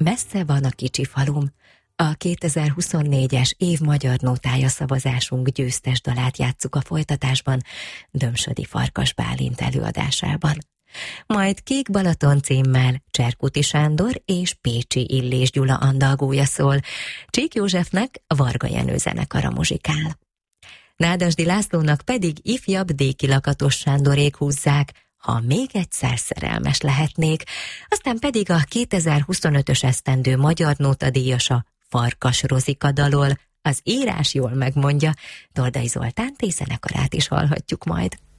Messze van a kicsi falum. A 2024-es év magyar nótája szavazásunk győztes dalát játsszuk a folytatásban Dömsödi Farkas Bálint előadásában. Majd Kék Balaton címmel Cserkuti Sándor és Pécsi Illés Gyula andalgója szól, Csík Józsefnek Varga Jenő zenekara muzsikál. Nádasdy Lászlónak pedig ifjabb Déki Lakatos Sándorék húzzák, Ha még egyszer szerelmes lehetnék, aztán pedig a 2025-ös esztendő magyar nótadíjasa Farkas Rozika dalol, az írás jól megmondja, Toldai Zoltán zenekarát is hallhatjuk majd.